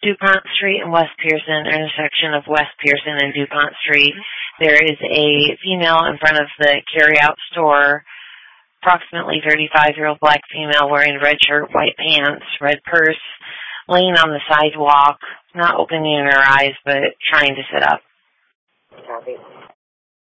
DuPont Street and West Pearson, intersection of West Pearson and DuPont Street. There is a female in front of the carry-out store, approximately 35-year-old black female wearing red shirt, white pants, red purse, laying on the sidewalk, not opening her eyes, but trying to sit up. Copy.